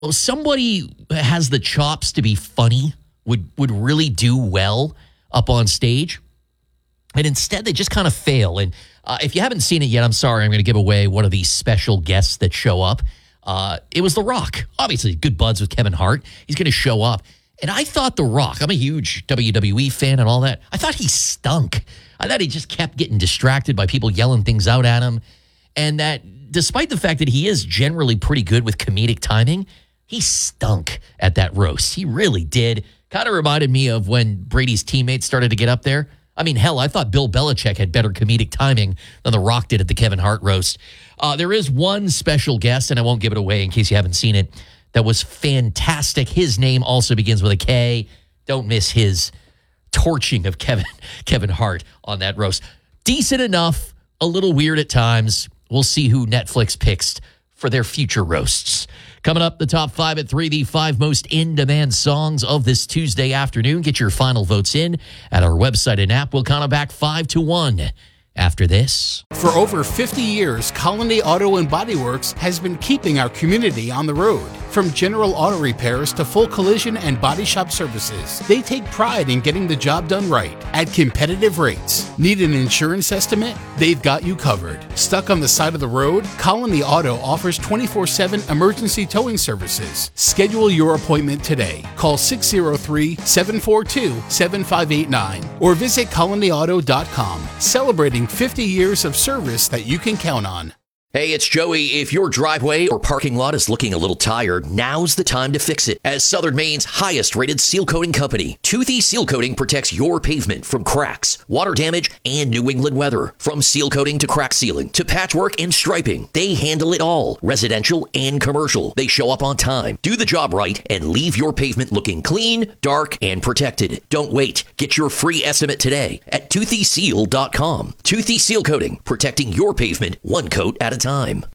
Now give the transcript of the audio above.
somebody has the chops to be funny would really do well up on stage. And instead, they just kind of fail. And if you haven't seen it yet, I'm sorry, I'm going to give away one of these special guests that show up. It was The Rock. Obviously, good buds with Kevin Hart. He's going to show up. And I thought The Rock, I'm a huge WWE fan and all that. I thought he stunk. I thought he just kept getting distracted by people yelling things out at him. And that despite the fact that he is generally pretty good with comedic timing, he stunk at that roast. He really did. Kind of reminded me of when Brady's teammates started to get up there. I mean, hell, I thought Bill Belichick had better comedic timing than The Rock did at the Kevin Hart roast. There is one special guest, and I won't give it away in case you haven't seen it, that was fantastic. His name also begins with a K. Don't miss his torching of Kevin Hart on that roast. Decent enough, a little weird at times. We'll see who Netflix picks for their future roasts. Coming up, the top 5 at 3, the 5 most in-demand songs of this Tuesday afternoon. Get your final votes in at our website and app. We'll count it back 5-1 after this. For over 50 years, Colony Auto and Body Works has been keeping our community on the road. From general auto repairs to full collision and body shop services, they take pride in getting the job done right at competitive rates. Need an insurance estimate? They've got you covered. Stuck on the side of the road? Colony Auto offers 24/7 emergency towing services. Schedule your appointment today. Call 603-742-7589 or visit colonyauto.com. Celebrating 50 years of service that you can count on. Hey, it's Joey. If your driveway or parking lot is looking a little tired, now's the time to fix it. As Southern Maine's highest-rated seal coating company, Toothy Seal Coating protects your pavement from cracks, water damage, and New England weather. From seal coating to crack sealing to patchwork and striping, they handle it all, residential and commercial. They show up on time, do the job right, and leave your pavement looking clean, dark, and protected. Don't wait. Get your free estimate today at toothyseal.com. Toothy Seal Coating, protecting your pavement one coat at a time.